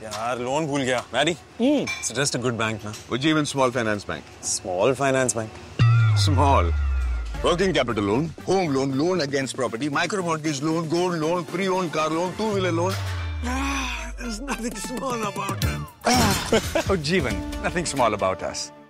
यार लोन भूल गया Maddie suggest a good bank ना Ujjivan Small Finance Bank. small finance bank Small. Working capital loan, home loan, loan against property, micro mortgage loan, gold loan, pre-owned car loan, two-wheeler loan. there's nothing small about it Oh, Jeevan, nothing small about us.